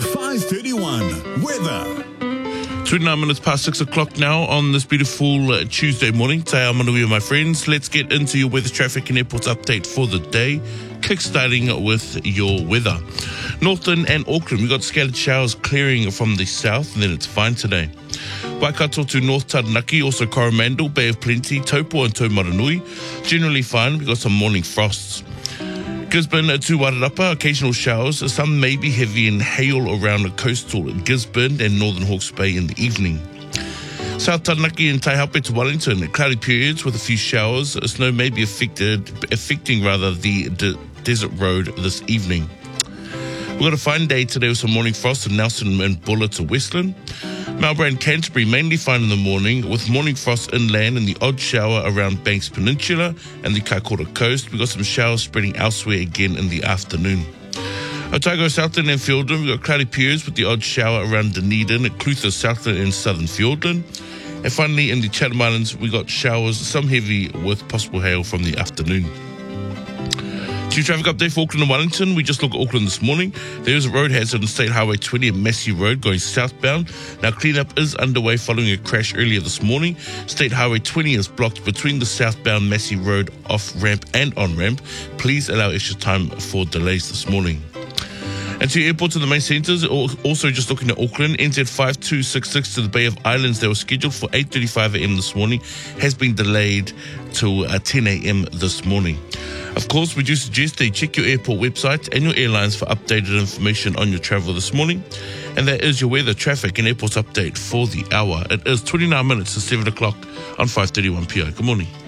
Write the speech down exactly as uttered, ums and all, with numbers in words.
five thirty-one weather. twenty-nine minutes past six o'clock now on this beautiful uh, Tuesday morning. Te ao manuia, my friends. Let's get into your weather, traffic and airports update for the day. Kickstarting with your weather. Northern and Auckland, we've got scattered showers clearing from the south, and then it's fine today. Waikato to North Taranaki, also Coromandel, Bay of Plenty, Taupo and Taumaranui. Generally fine, we've got some morning frosts. Gisborne to Wairarapa, occasional showers. Some may be heavy and hail around the coastal Gisborne and Northern Hawke's Bay in the evening. South Taranaki and Taihape to Wellington, cloudy periods with a few showers. Snow may be affected, affecting rather the de- desert road this evening. We've got a fine day today with some morning frost in Nelson and Buller to Westland. Marlborough and Canterbury mainly fine in the morning with morning frost inland and the odd shower around Banks Peninsula and the Kaikoura coast. We've got some showers spreading elsewhere again in the afternoon. Otago, Southland and Fiordland, we've got cloudy periods with the odd shower around Dunedin, Clutha, Southland and Southern Fiordland. And finally in the Chatham Islands, we got showers, some heavy with possible hail from the afternoon. To traffic update for Auckland and Wellington, we just looked at Auckland this morning. There is a road hazard on State Highway twenty at Massey Road going southbound. Now cleanup is underway following a crash earlier this morning. State Highway twenty is blocked between the southbound Massey Road off-ramp and on-ramp. Please allow extra time for delays this morning. And to airports in the main centres, also just looking at Auckland, N Z five two six six to the Bay of Islands, they were scheduled for eight thirty-five a.m. this morning, has been delayed to uh, ten a.m. this morning. Of course, we do suggest that you check your airport website and your airlines for updated information on your travel this morning. And that is your weather, traffic and airports update for the hour. It is twenty-nine minutes to seven o'clock on five thirty-one p m. Good morning.